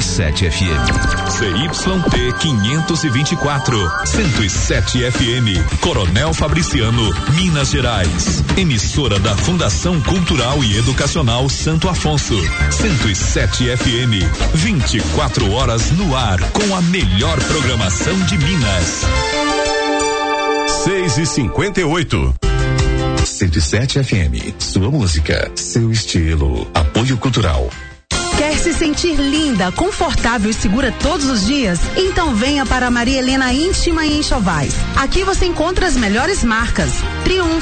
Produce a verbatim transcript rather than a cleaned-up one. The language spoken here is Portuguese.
e sete F M. C Y T quinhentos e vinte e quatro, cento e sete F M, Coronel Fabriciano, Minas Gerais. Emissora da Fundação Cultural e Educacional Santo Afonso. cento e sete F M, vinte e quatro horas no ar com a melhor programação de Minas. seis e cinquenta e oito. cento e sete F M, sua música, seu estilo. Apoio Cultural. Quer se sentir linda, confortável e segura todos os dias? Então venha para a Maria Helena Íntima e Enxovais. Aqui você encontra as melhores marcas: Triunfo,